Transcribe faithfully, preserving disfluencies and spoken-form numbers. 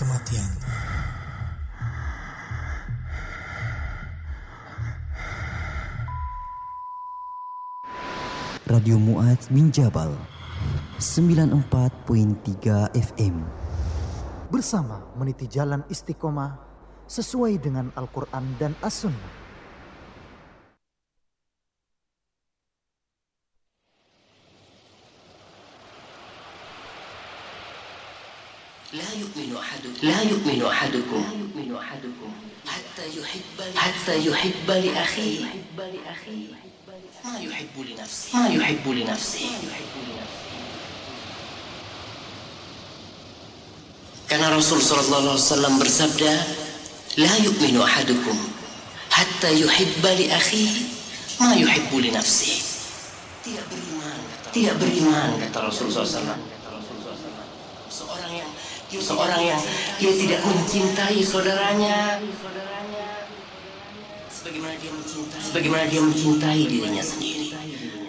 kematian. Radio Mu'adz bin Jabal sembilan puluh empat koma tiga F M. Bersama meniti jalan istiqomah sesuai dengan Al-Quran dan As-Sunnah. لا يؤمن أحدكم لا يؤمن أحدكم حتى يحب حتى يحب لأخيه ما يحب لنفسه ما يحب لنفسه Karena Rasul sallallahu alaihi wasallam bersabda, لا يؤمن أحدكم حتى يحب لأخيه ما يحب لنفسه. Tidak beriman, tidak beriman kata Rasul sallallahu alaihi wasallam. Seorang yang seorang yang dia tidak mencintai saudaranya sebagaimana dia mencintai sebagaimana dia mencintai dirinya sendiri.